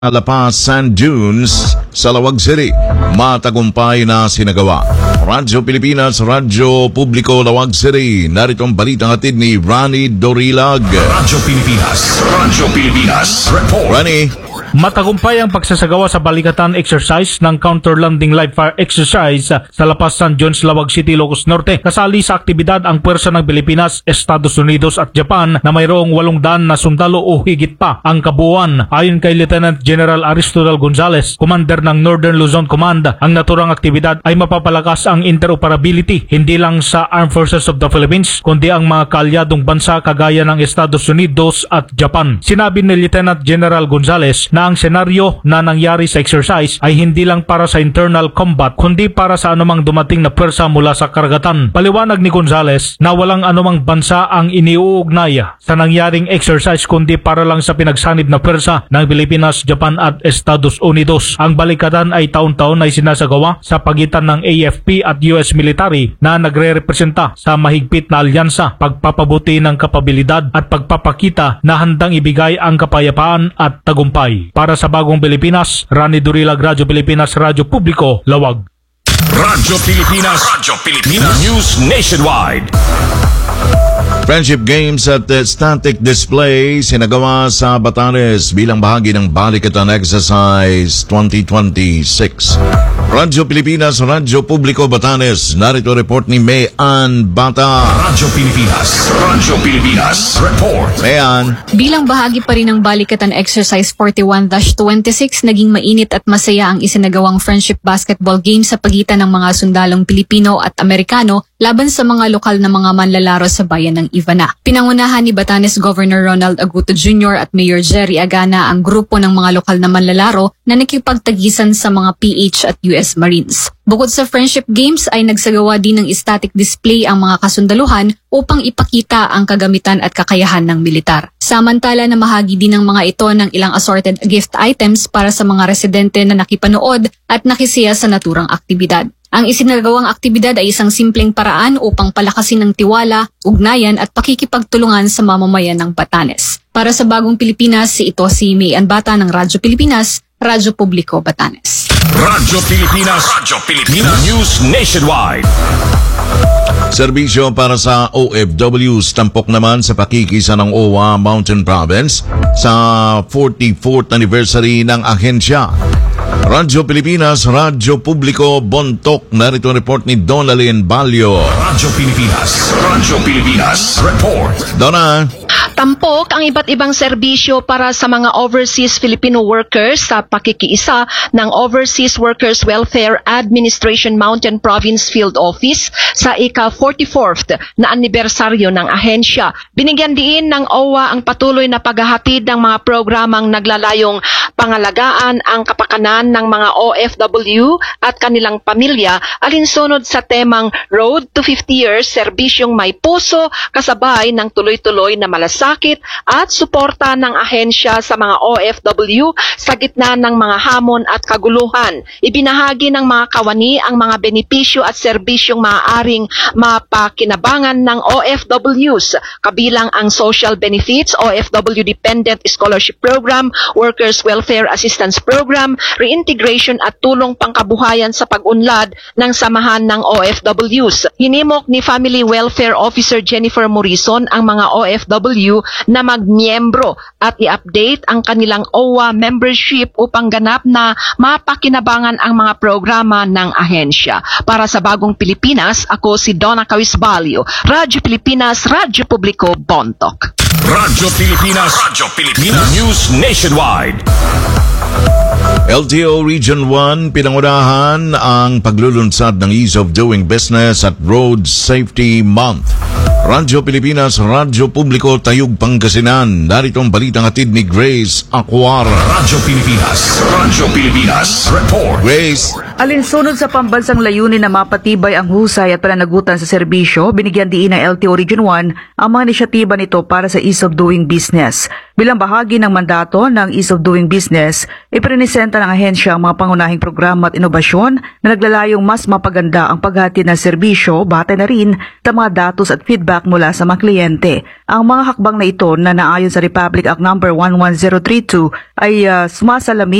La Paz Sand Dunes sa Lawag City. Matagumpay na sinagawa. Radyo Pilipinas, Radyo Publiko, Lawag City. Narito ang balitang hatid ni Rani Dorilag. Radyo Pilipinas, report. Rani. Matagumpay ang pagsasagawa sa balikatan exercise ng counter-landing live fire exercise sa La Paz, San Jones, Lawag City, Ilocos Norte. Kasali sa aktibidad ang puwersa ng Pilipinas, Estados Unidos at Japan na mayroong 800 na sundalo o higit pa ang kabuuan. Ayon kay Lieutenant General Aristodal Gonzales, Commander ng Northern Luzon Command, ang naturang aktibidad ay mapapalakas ang interoperability hindi lang sa Armed Forces of the Philippines kundi ang mga kaalyadong bansa kagaya ng Estados Unidos at Japan. Sinabi ni Lieutenant General Gonzales na ang senaryo na nangyari sa exercise ay hindi lang para sa internal combat kundi para sa anumang dumating na pwersa mula sa karagatan. Paliwanag ni Gonzales na walang anumang bansa ang iniuugnay sa nangyaring exercise kundi para lang sa pinagsanib na pwersa ng Pilipinas, Japan at Estados Unidos. Ang balikatan ay taon-taon ay sinasagawa sa pagitan ng AFP at US military na nagre-representa sa mahigpit na alyansa, pagpapabuti ng kapabilidad at pagpapakita na handang ibigay ang kapayapaan at tagumpay. Para sa Bagong Pilipinas, Rani Dorilag, Radyo Pilipinas, Radyo Publiko, Lawag. Radyo Pilipinas, News Nationwide. Friendship Games at Static Display sinagawa sa Batanes bilang bahagi ng Balikatan Exercise 2026. Radyo Pilipinas, Radyo Publiko, Batanes. Narito report ni Mayan Bata. Radyo Pilipinas, report. Mayan. Bilang bahagi pa rin ng Balikatan Exercise 41-26, naging mainit at masaya ang isinagawang Friendship Basketball Game sa pagitan ng mga sundalong Pilipino at Amerikano laban sa mga lokal na mga manlalaro sa bayan ng Ivana. Pinangunahan ni Batanes Governor Ronald Aguto Jr. at Mayor Jerry Agana ang grupo ng mga lokal na manlalaro na nakipagtagisan sa mga PH at US Marines. Bukod sa Friendship Games ay nagsagawa din ng static display ang mga kasundaluhan upang ipakita ang kagamitan at kakayahan ng militar. Samantala na mahagi din ng mga ito ng ilang assorted gift items para sa mga residente na nakipanood at nakisiya sa naturang aktibidad. Ang isinagawang aktibidad ay isang simpleng paraan upang palakasin ng tiwala, ugnayan at pakikipagtulungan sa mamamayan ng Batanes. Para sa Bagong Pilipinas, ito si Mayan Bata ng Radyo Pilipinas, Radyo Publiko, Batanes. Radyo Pilipinas, News Nationwide. Serbisyo para sa OFWs tampok naman sa pakikisa ng OWA Mountain Province sa 44th anniversary ng ahensya. Radyo Pilipinas, Radyo Publiko, Bontok. Narito ang report ni Donalyn Balyo. Radyo Pilipinas, report. Donna. Tampok ang iba't ibang serbisyo para sa mga overseas Filipino workers sa pakikiisa ng Overseas Workers Welfare Administration Mountain Province Field Office sa ika-44th na anibersaryo ng ahensya. Binigyan din ng OWA ang patuloy na paghahatid ng mga programang naglalayong pangalagaan ang kapakanan ng mga OFW at kanilang pamilya alinsunod sa temang Road to 50 Years, serbisyong may puso kasabay ng tuloy-tuloy na malasakit at suporta ng ahensya sa mga OFW sa gitna ng mga hamon at kaguluhan. Ibinahagi ng mga kawani ang mga benepisyo at serbisyong maaaring mapakinabangan ng OFWs, kabilang ang social benefits, OFW Dependent Scholarship Program, Workers Welfare Assistance Program, reintegration at tulong pangkabuhayan sa pag-unlad ng samahan ng OFWs. Hinimok ni Family Welfare Officer Jennifer Morrison ang mga OFW na magmiyembro at i-update ang kanilang OWA membership upang ganap na mapakinabangan ang mga programa ng ahensya. Para sa Bagong Pilipinas, ako si Donna Cawisbalio, Radyo Pilipinas, Radyo Publiko, Bontok. Radyo Pilipinas, News Nationwide. LTO Region 1 pinangunahan ang paglulunsad ng Ease of Doing Business at Road Safety Month. Radyo Pilipinas, Radyo Publiko, Tayug, Pangasinan. Narito ang balitang hatid ni Grace Aquara. Radyo Pilipinas, report. Grace. Alinsunod sa pambansang layunin na mapatibay ang husay at pananagutan sa serbisyo, binigyan diin ng LTO Region 1 ang mga inisyatiba nito para sa ease of doing business. Bilang bahagi ng mandato ng ease of doing business, iprinisenta ng ahensya ang mga pangunahing programa at inobasyon na naglalayong mas mapaganda ang paghatid ng serbisyo, batay na rin sa mga datos at feedback mula sa mga kliyente. Ang mga hakbang na ito na naayon sa Republic Act No. 11032 ay sumasalamin